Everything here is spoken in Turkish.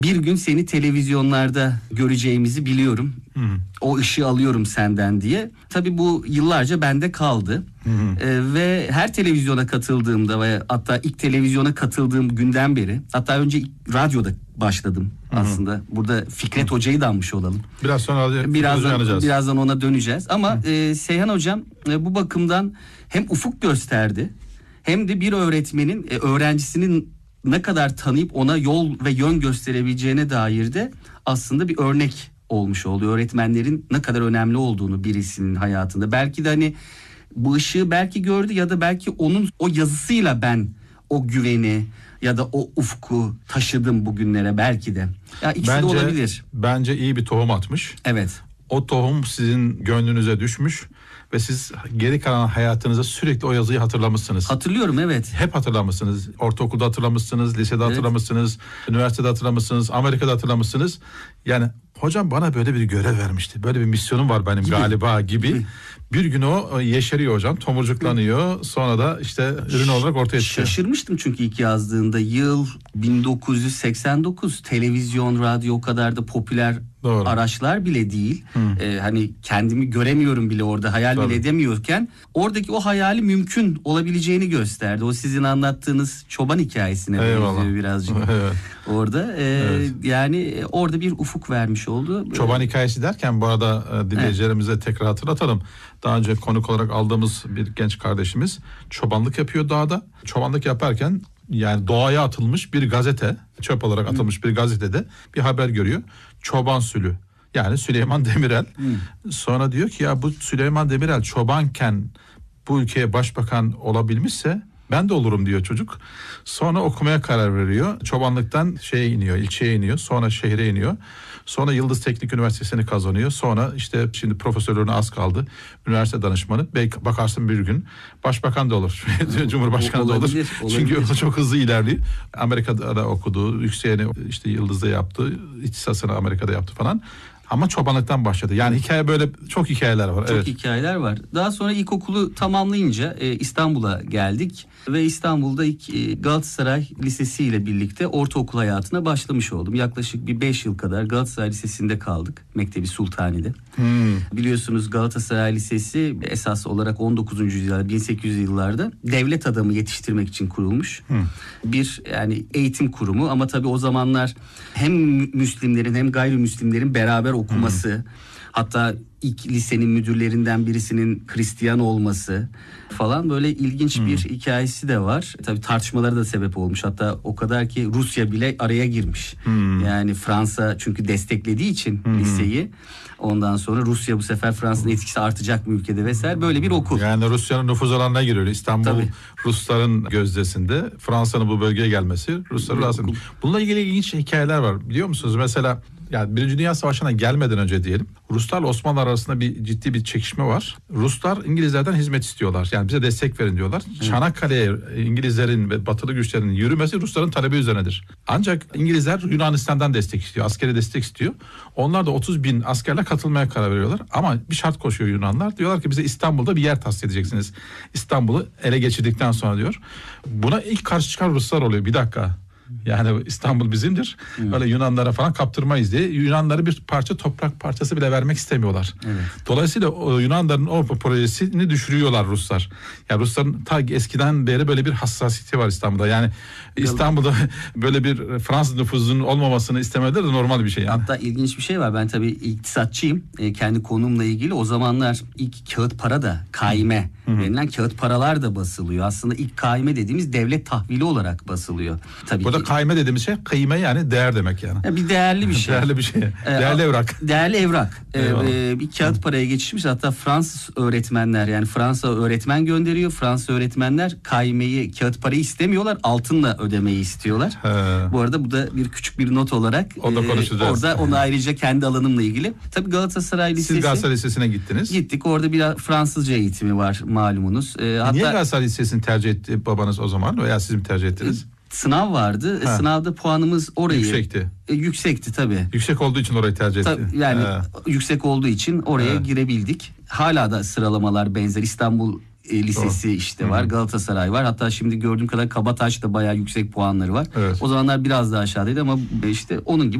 Bir gün seni televizyonlarda göreceğimizi biliyorum. O ışığı alıyorum senden diye. Tabii bu yıllarca bende kaldı. Ve her televizyona katıldığımda ve hatta ilk televizyona katıldığım günden beri, hatta önce radyoda başladım aslında. Burada Fikret Hoca'yı da anmış olalım. Biraz sonra birazdan ona döneceğiz. Ama Seyhan Hocam bu bakımdan hem ufuk gösterdi, hem de bir öğretmenin öğrencisinin ne kadar tanıyıp ona yol ve yön gösterebileceğine dair de aslında bir örnek olmuş oldu. Öğretmenlerin ne kadar önemli olduğunu birisinin hayatında. Belki de hani bu ışığı belki gördü ya da belki onun o yazısıyla ben o güveni ya da o ufku taşıdım bugünlere belki de. Ya ikisi de olabilir. Bence iyi bir tohum atmış. Evet. O tohum sizin gönlünüze düşmüş ve siz geri kalan hayatınızda sürekli o yazıyı hatırlamışsınız. Hatırlıyorum, evet. Hep hatırlamışsınız. Ortaokulda hatırlamışsınız, lisede hatırlamışsınız, üniversitede hatırlamışsınız, Amerika'da hatırlamışsınız. Yani hocam bana böyle bir görev vermişti. Böyle bir misyonum var benim galiba gibi. Bir gün o yeşeriyor hocam, tomurcuklanıyor. Sonra da işte ürün olarak ortaya çıkıyor. Şaşırmıştım çünkü ilk yazdığında. Yıl 1989. Televizyon, radyo o kadar da popüler araçlar bile değil. Hani kendimi göremiyorum bile orada, hayal bile edemiyorken oradaki o hayali mümkün olabileceğini gösterdi. O sizin anlattığınız çoban hikayesine benziyor birazcık. Evet. Orada yani orada bir ufuk vermiş oldu. Çoban hikayesi derken bu arada dinleyicilerimize tekrar hatırlatalım. Daha önce konuk olarak aldığımız bir genç kardeşimiz çobanlık yapıyor dağda. Çobanlık yaparken yani doğaya atılmış bir gazete, çöp olarak atılmış bir gazetede bir haber görüyor. Çoban Sülü, yani Süleyman Demirel. Sonra diyor ki ya bu Süleyman Demirel çobanken bu ülkeye başbakan olabilmişse ben de olurum diyor çocuk. Sonra okumaya karar veriyor. Çobanlıktan ilçeye iniyor. Sonra şehre iniyor. Sonra Yıldız Teknik Üniversitesi'ni kazanıyor. Sonra işte şimdi profesörlüğüne az kaldı. Üniversite danışmanı. Belki bakarsın bir gün başbakan da olur. Cumhurbaşkanı da olur. Çünkü o çok hızlı ilerliyor. Amerika'da da okudu. Yükseğini işte Yıldız'da yaptı. İhtisasını Amerika'da yaptı falan. Ama çobanlıktan başladı. Yani hikaye böyle çok hikayeler var. Çok hikayeler var. Daha sonra ilkokulu tamamlayınca İstanbul'a geldik. Ve İstanbul'da ilk Galatasaray Lisesi ile birlikte ortaokul hayatına başlamış oldum. Yaklaşık bir 5 yıl kadar Galatasaray Lisesi'nde kaldık. Mektebi Sultani'de. Biliyorsunuz Galatasaray Lisesi esas olarak 19. yüzyılda 1800 yıllarda devlet adamı yetiştirmek için kurulmuş. Bir yani eğitim kurumu ama tabii o zamanlar hem Müslimlerin hem gayrimüslimlerin beraber okuması, hatta ilk lisenin müdürlerinden birisinin Hristiyan olması falan, böyle ilginç bir hikayesi de var. Tabii tartışmalara da sebep olmuş. Hatta o kadar ki Rusya bile araya girmiş. Yani Fransa çünkü desteklediği için liseyi. Ondan sonra Rusya bu sefer Fransa'nın etkisi artacak mı ülkede vesaire, böyle bir okul. Yani Rusya'nın nüfuz alanına giriyor. İstanbul Rusların gözdesinde, Fransa'nın bu bölgeye gelmesi Rusları rahatsız ediyor. Bununla ilgili ilginç hikayeler var biliyor musunuz? Mesela yani Birinci Dünya Savaşı'na gelmeden önce diyelim, Ruslarla Osmanlılar arasında ciddi bir çekişme var. Ruslar İngilizlerden hizmet istiyorlar. Yani bize destek verin diyorlar. Çanakkale'ye İngilizlerin ve batılı güçlerin yürümesi Rusların talebi üzerinedir. Ancak İngilizler Yunanistan'dan destek istiyor. Askeri destek istiyor. Onlar da 30.000 askerle katılmaya karar veriyorlar. Ama bir şart koşuyor Yunanlar. Diyorlar ki bize İstanbul'da bir yer tahsis edeceksiniz. İstanbul'u ele geçirdikten sonra diyor. Buna ilk karşı çıkan Ruslar oluyor. Bir dakika. Yani İstanbul bizimdir. Öyle Yunanlara falan kaptırmayız diye Yunanlara bir parça toprak parçası bile vermek istemiyorlar. Dolayısıyla Yunanların o projesini düşürüyorlar Ruslar. Yani Rusların ta eskiden beri böyle bir hassasiyeti var İstanbul'da. Yani İstanbul'da böyle bir Fransız nüfuzunun olmamasını istemeleri de normal bir şey. Yani. Hatta ilginç bir şey var. Ben tabii iktisatçıyım. Kendi konumla ilgili. O zamanlar ilk kağıt para da kaime denilen kağıt paralar da basılıyor. Aslında ilk kaime dediğimiz devlet tahvili olarak basılıyor. Tabii burada kaime dediğimiz şey kıyme, yani değer demek yani. Bir değerli bir şey. Değerli bir şey. Değerli evrak. Değerli evrak. Bir kağıt paraya geçişmiş. Hatta Fransız öğretmenler, yani Fransa öğretmen gönderiyor. Fransız öğretmenler kaimeyi, kağıt parayı istemiyorlar. Altınla ödemeyi istiyorlar. Bu arada bu da bir küçük bir not olarak orada onu ayrıca kendi alanımla ilgili. Tabii Galatasaray Lisesi. Siz Galatasaray Lisesi'ne gittiniz. Gittik. Orada bir Fransızca eğitimi var malumunuz. Niye Galatasaray Lisesi'ni tercih etti babanız o zaman veya siz mi tercih ettiniz? Sınav vardı. Sınavda puanımız orayı... Yüksekti tabii. Yüksek olduğu için orayı tercih etti. Yani yüksek olduğu için oraya girebildik. Hala da sıralamalar benzer. İstanbul Lisesi işte var. Galatasaray var. Hatta şimdi gördüğüm kadar Kabataş da bayağı yüksek puanları var. Evet. O zamanlar biraz daha aşağıdaydı ama işte onun gibi